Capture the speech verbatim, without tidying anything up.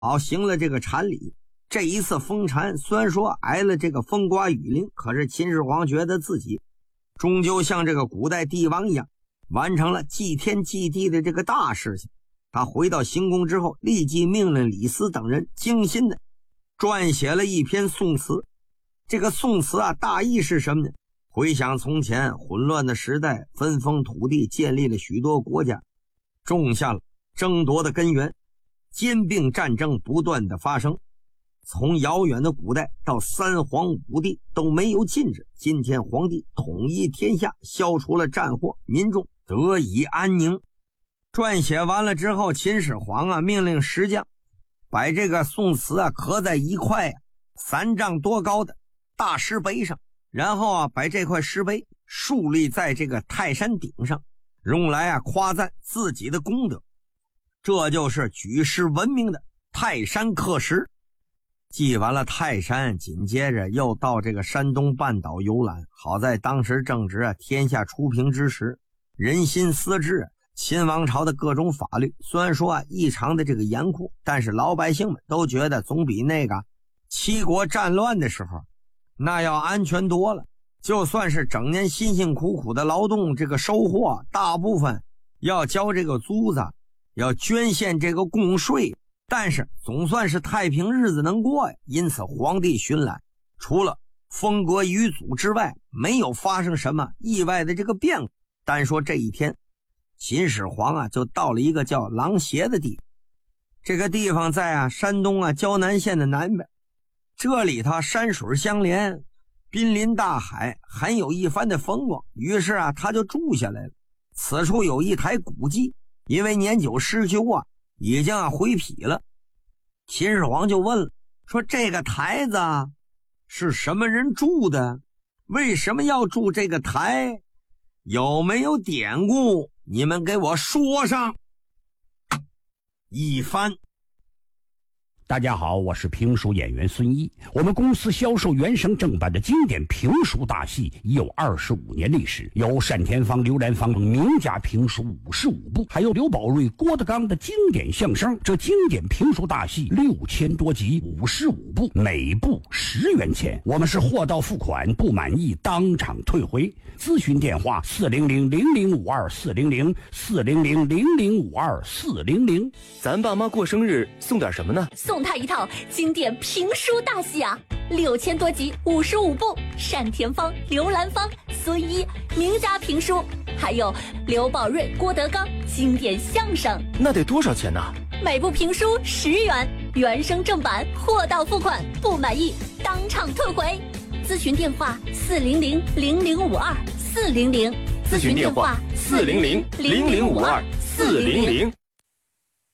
好行了这个禅礼。这一次封禅虽然说挨了这个风刮雨淋，可是秦始皇觉得自己终究像这个古代帝王一样，完成了祭天祭地的这个大事情。他回到行宫之后，立即命令李斯等人精心的撰写了一篇宋词。这个宋词啊，大意是什么呢？回想从前混乱的时代，分封土地，建立了许多国家，种下了争夺的根源，兼并战争不断的发生。从遥远的古代到三皇五帝都没有禁止。今天皇帝统一天下，消除了战祸，民众得以安宁。撰写完了之后，秦始皇啊命令石匠把这个宋词啊刻在一块、啊、三丈多高的大石碑上，然后啊把这块石碑竖立在这个泰山顶上，用来啊夸赞自己的功德。这就是举世闻名的泰山刻石。祭完了泰山，紧接着又到这个山东半岛游览。好在当时正值啊天下初平之时，人心思治，秦王朝的各种法律虽然说啊异常的这个严酷，但是老百姓们都觉得总比那个七国战乱的时候那要安全多了。就算是整年辛辛苦苦的劳动，这个收获大部分要交这个租子，要捐献这个贡税，但是总算是太平日子能过呀。因此皇帝巡览除了风格余阻之外，没有发生什么意外的这个变化。单说这一天，秦始皇啊就到了一个叫琅邪的地方。这个地方在啊山东啊胶南县的南边，这里头山水相连，濒临大海，很有一番的风光。于是啊他就住下来了。此处有一台古迹，因为年久失修啊已经啊毁圮了。秦始皇就问了，说这个台子是什么人住的？为什么要筑这个台？有没有典故？你们给我说上一番。 大家好，我是评书演员孙一。我们公司销售原声正版的经典评书大戏已有二十五年历史，有单田芳、刘兰芳名家评书五十五部，还有刘宝瑞、郭德纲的经典相声。这经典评书大戏六千多集，五十五部，每部十元钱。我们是货到付款，不满意当场退回。咨询电话四零零零零五二四零零四零零零零五二四零零。 咱爸妈过生日送点什么呢？ 送他一套经典评书大戏啊，六千多集，五十五部，单田芳、刘兰芳、孙一名家评书，还有刘宝瑞、郭德纲经典相声。 那得多少钱呢？ 每部评书十元，原声正版，货到付款，不满意当场退回。咨询电话四零零零零五二四零零， 咨询电话四零零零零五二四零零。